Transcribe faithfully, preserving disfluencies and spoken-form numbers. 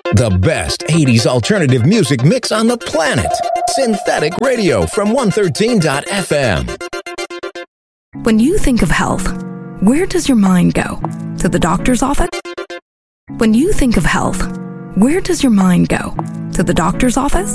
The best eighties alternative music mix on the planet. Synthetic Radio from one thirteen dot f m. When you think of health, where does your mind go? To the doctor's office? When you think of health, where does your mind go? To the doctor's office?